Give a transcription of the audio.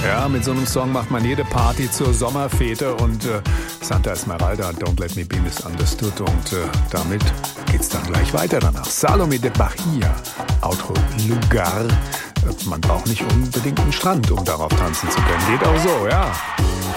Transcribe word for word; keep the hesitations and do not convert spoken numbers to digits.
Ja, mit so einem Song macht man jede Party zur Sommerfete und äh, Santa Esmeralda, Don't Let Me Be Misunderstood und äh, damit geht's dann gleich weiter danach. Salome de Bahia, Outro Lugar. Äh, man braucht nicht unbedingt einen Strand, um darauf tanzen zu können. Geht auch so, ja.